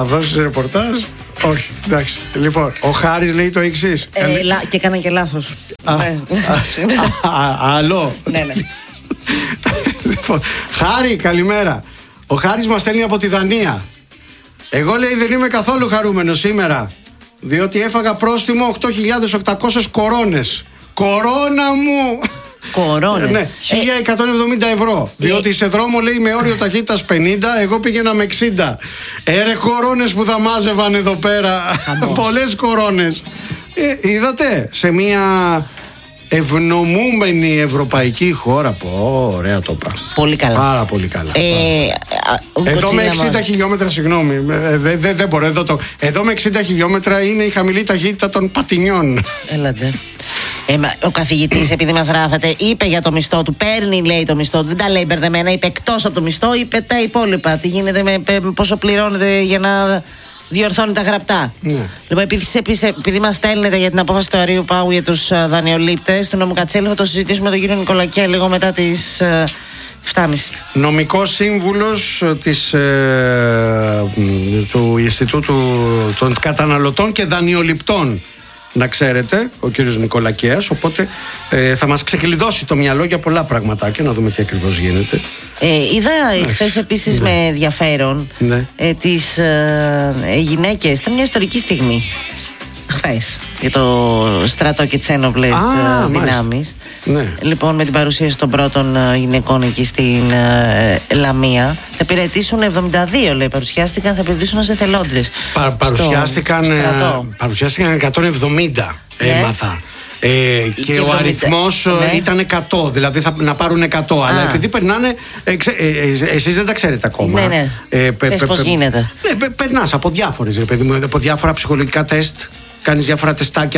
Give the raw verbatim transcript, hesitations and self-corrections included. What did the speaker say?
Θα δώσεις ρεπορτάζ? Όχι, εντάξει. Λοιπόν, ο Χάρης λέει το εξής. Ε, ε, λα... Και έκανα και λάθος. Άλλο. Ναι, ναι. Χάρη, καλημέρα. Ο Χάρης μας στέλνει από τη Δανία. Εγώ, λέει, δεν είμαι καθόλου χαρούμενος σήμερα, διότι έφαγα πρόστιμο οκτώ χιλιάδες οκτακόσιες κορώνες. Κορώνα μου! Κορώνες. Ναι, χίλια εκατόν εβδομήντα ευρώ. Διότι σε δρόμο, λέει, με όριο ταχύτητας πενήντα, εγώ πήγαινα με εξήντα. Έρε κορώνες που θα μάζευαν εδώ πέρα. Πολλές κορώνες. Ε, είδατε, σε μια ευνομούμενη ευρωπαϊκή χώρα. Πω, ωραία το είπα. Πολύ καλά. Πάρα πολύ καλά. Ε, εδώ με εξήντα μας... χιλιόμετρα, συγγνώμη. Ε, δεν δε, δε μπορώ. Εδώ, το, εδώ με εξήντα χιλιόμετρα είναι η χαμηλή ταχύτητα των πατινιών. Έλατε. Ε, ο καθηγητής, επειδή μας γράφατε, είπε για το μισθό του. Παίρνει, λέει, το μισθό του. Δεν τα λέει μπερδεμένα. Είπε εκτός από το μισθό, είπε τα υπόλοιπα. Τι γίνεται με πόσο πληρώνεται για να διορθώνει τα γραπτά. Ναι. Λοιπόν, επειδή, επειδή μας στέλνετε για την απόφαση του Αρείου Πάγου για τους δανειολήπτες του νόμου Κατσέλη, θα το συζητήσουμε με τον κύριο Νικολακέα λίγο μετά τις εφτά και μισή. Νομικός σύμβουλος της, ε, του Ινστιτούτου των Καταναλωτών και Δανειοληπτών, να ξέρετε, ο κύριος Νικολακέας. Οπότε ε, θα μας ξεκλειδώσει το μυαλό για πολλά πραγματάκια, να δούμε τι ακριβώς γίνεται. Ε, είδα χθες επίσης, ναι, με ενδιαφέρον, ναι, ε, τις ε, ε, γυναίκες. Ήταν μια ιστορική στιγμή χθες για το στρατό και τις ένοπλες ah, δυνάμεις. Ναι. Λοιπόν, με την παρουσίαση των πρώτων ε, γυναικών εκεί στην ε, Λαμία. Θα υπηρετήσουν εβδομήντα δύο, λέει, παρουσιάστηκαν, θα υπηρετήσουν ως εθελόντρες. Πα, παρουσιάστηκαν, ε, παρουσιάστηκαν εκατόν εβδομήντα, ναι, έμαθα. Ε, και, και ο αριθμός, ναι, ήταν εκατό, δηλαδή θα, να πάρουν εκατό. Α. Αλλά επειδή περνάνε. Ε, ξε, ε, ε, εσείς δεν τα ξέρετε ακόμα. Ναι, ναι. Ε, πε, Πες πώς πε, γίνεται. Ναι, πε, περνάς από διάφορες, ρε παιδί μου, από διάφορα ψυχολογικά τεστ. Κάνεις διάφορα τεστάκια.